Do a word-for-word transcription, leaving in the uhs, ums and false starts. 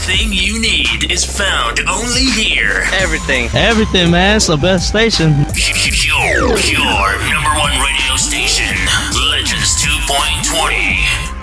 Everything you need is found only here. Everything. Everything, man. It's the best station. Your, your number one radio station, Legends two point twenty.